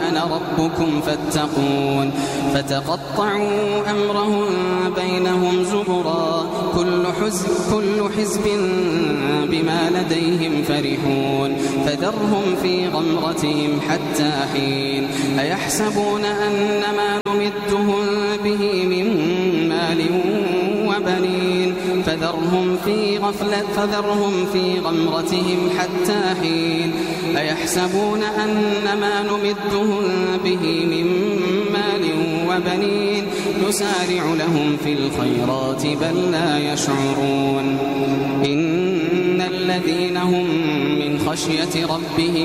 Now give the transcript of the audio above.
وأنا ربكم فاتقون فتقطعوا أمرهم بينهم زبرا كل حزب بما لديهم فرحون فذرهم في غمرتهم حتى حين أيحسبون أن ما نمدهم به من مال وبنين فذرهم في غمرتهم حتى حين أيحسبون أن ما نمدهم به من مال وبنين نسارع لهم في الخيرات بل لا يشعرون إن الذين هم من خشية ربهم